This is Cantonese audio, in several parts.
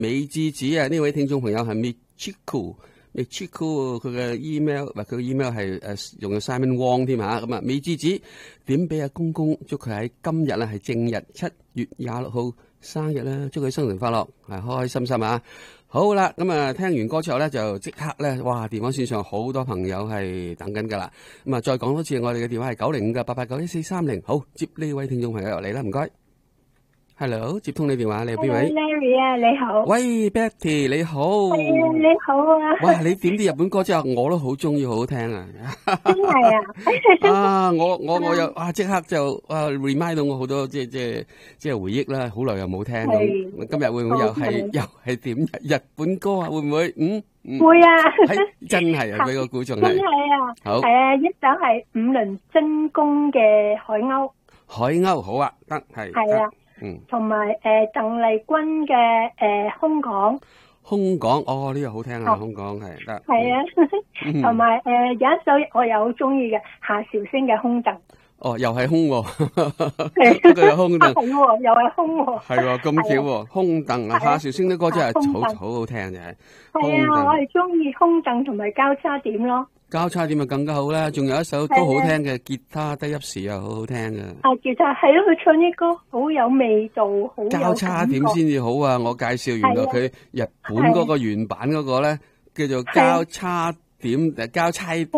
美智子啊，呢位聽眾朋友係 Michiko 佢嘅 email， 佢嘅 email 係用咗 Simon Wong 添嚇，咁啊美智子點俾阿公公祝佢喺今日咧係正日7月26號生日啦，祝佢生辰快樂，係開開心心啊！好啦，咁啊聽完歌之後咧就即刻咧，哇電話線上好多朋友係等緊噶啦，咁啊再講多次，我哋嘅電話係905-889-1430，好接呢位聽眾朋友入嚟啦，唔該。Hello， 接通你電話，你係邊位 ？Larry 啊，你好。 喂 ，Betty 你好。 係啊，你好啊。 哇，你點啲日本歌之後，我都好中意，好好聽啊。 真係啊。 啊，我又啊，即刻就啊 remind 到我好多即係回憶啦，好耐又冇聽咁。今日會唔會又係點日本歌啊？會唔會？ 會啊。 真係啊，俾個估中係。 真係啊。 好。 係啊，一首係五輪真弓嘅海鷗。 海鷗好啊，得係。 係啊。同埋鄧麗君嘅空港。空港哦，呢個好聽啊，空港係得。 係啊，同埋有一首我又好中意嘅夏韶聲嘅空凳。 哦，又係空喎，呢個又空凳。 係喎，又係空喎。 係喎，咁巧喎，空凳啊！夏韶聲啲歌真係好好聽嘅。 係啊，我係中意空凳同埋交叉點咯。 交叉點就更加好啦，仲有一首都好聽嘅吉他得一時又好好聽嘅。 啊，吉他係咯，佢唱啲歌好有味道，好有交叉點先至好啊！我介紹原來佢日本嗰個原版嗰個咧叫做交叉點，交叉點，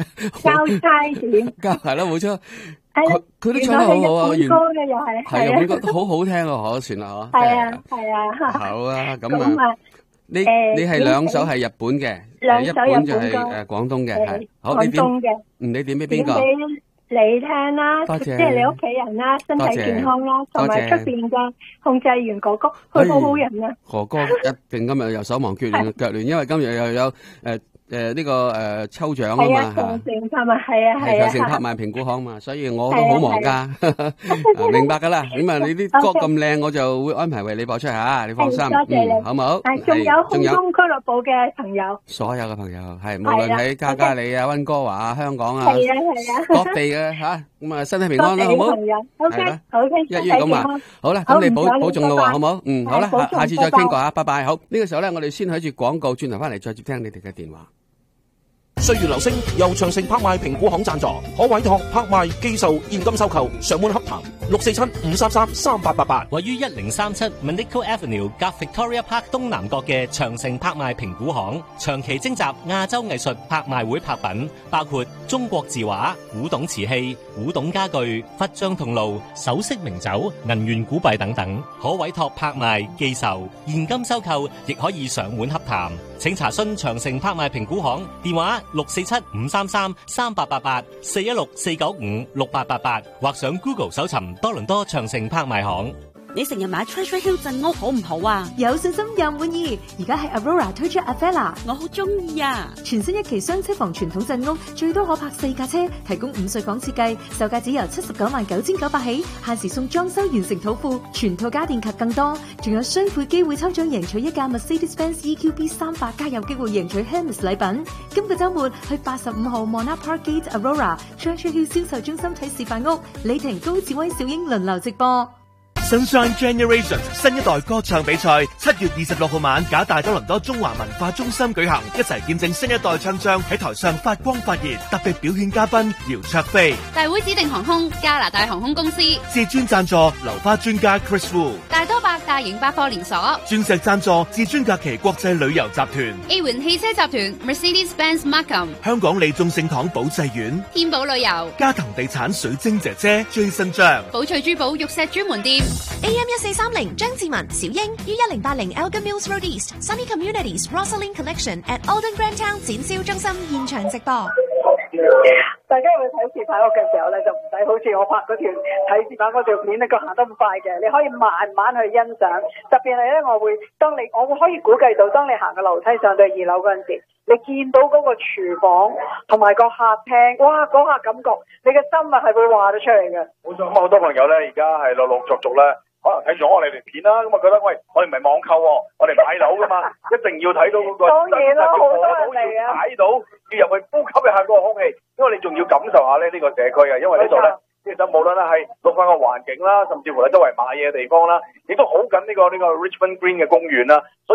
係咯，冇錯。佢都唱得好好啊！原歌嘅又係啊，歌都好好聽啊，可算啦，嗬。 係啊。 好啊，咁啊。你係兩首係日本嘅，一本就係廣東嘅，係好你點？你點俾邊個？ 點俾你聽啦，即係你屋企人啦，身體健康啦，同埋出邊嘅控制員哥哥，佢好好人啊！ 哥哥一定今日又手忙腳亂，因為今日又有呢個抽獎啊嘛， 長城拍賣係啊， 長城拍賣評估行嘛，所以我都好忙噶，明白噶啦。咁啊，你啲歌咁靚，我就會安排為你播出吓，你放心， 多謝你， 好唔好？ 仲有空中俱樂部嘅朋友， 所有嘅朋友係無論喺加加利啊、溫哥華啊、香港啊， 係啊， 各地嘅吓，咁啊身體平安啦，好唔好？ 係啦，好嘅， 一於咁話，好啦，咁你保重咯，好唔好？好啦，下次再傾過啊，拜拜。好，呢個時候咧，我哋先睇住廣告，轉頭翻嚟再接聽你哋嘅電話。 歲月流星由長城拍賣評估行贊助，可委託拍賣、寄售、現金收購，上門洽談647-533-3888。 位於1037 Manico Avenue 隔 Victoria Park 東南角嘅長城拍賣評估行，長期徵集亞洲藝術拍賣會拍品，包括中國字畫、古董瓷器、古董家具、佛像銅爐、首飾名酒、銀元古幣等等，可委託拍賣、寄售、現金收購，亦可以上門洽談。請查詢長城拍賣評估行電話647-533-3888 416-495-6888，或上 Google 搜尋多倫多長城拍賣行。 你成日買 Treasure Hill 鎮屋好唔好啊？ 有信心又滿意，而家係 Aurora 推出 Avella， 我好中意啊！ 全新一期雙車房傳統鎮屋，最多可泊4架車，提供5歲房設計，售價只由799900起，限時送裝修完成土庫，全套家電及更多，仲有雙倍機會抽獎贏取一架 Mercedes-Benz EQB 300，加有機會贏取 Hermes 禮品。今個週末去85號 Mona Park Gate Aurora Treasure Hill 銷售中心睇示範屋，李婷、高志威、小英輪流直播。 Sunshine Generation 新一代歌唱比賽7月26號晚，假大多倫多中華文化中心舉行，一齊見證新一代唱將喺台上發光發熱。特別表演嘉賓姚焯菲， 大會指定航空加拿大航空公司， 至尊贊助流花專家 Chris Wu， 大多百大型百貨連鎖， 鑽石贊助至尊假期國際旅遊集團， A 環汽車集團 Mercedes-Benz Markham， 香港利眾聖堂保濟苑， 天寶旅遊， 嘉騰地產水晶姐姐 Jason 張， 寶翠珠寶玉石專門店。 AM1430 張志文、小英於1080 Elgin Mills Road East Sunny Communities Rosalind Collection at Alden Grand Town 展銷中心現場直播。 大家去睇示範屋嘅時候咧，就唔使好似我拍嗰條睇示範嗰條片咧，佢行得咁快嘅，你可以慢慢去欣賞。特別係咧，我會可以估計到，當你行個樓梯上到2樓嗰陣時，你見到嗰個廚房同埋個客廳，哇！嗰下感覺，你嘅心啊係會話得出嚟嘅。 冇錯，咁好多朋友咧，而家係陸陸續續咧，可能睇咗我哋條片啦，咁啊覺得喂，我哋唔係網購，我哋買樓噶嘛，一定要睇到嗰個。當然啦，好多人嚟啊！睇到要入去呼吸一下嗰個空氣，因為你仲要感受下咧呢個社區啊，因為呢度咧，其實無論咧係綠化嘅環境啦，甚至乎喺周圍買嘢嘅地方啦，亦都好緊呢個 Richmond Green 嘅公園啦。